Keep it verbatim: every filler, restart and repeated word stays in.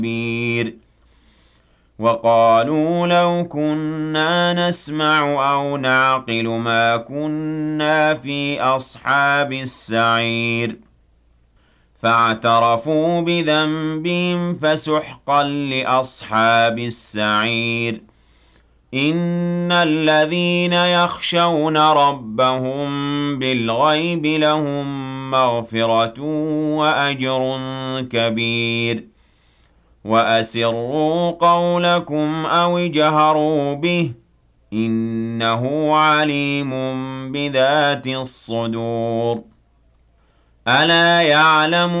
كبير وقالوا لو كنا نسمع أو نعقل ما كنا في أصحاب السعير فاعترفوا بذنبهم فسحقا لأصحاب السعير إن الذين يخشون ربهم بالغيب لهم مغفرة وأجر كبير وأسروا قولكم أو اجهروا به إنه عليم بذات الصدور ألا يعلم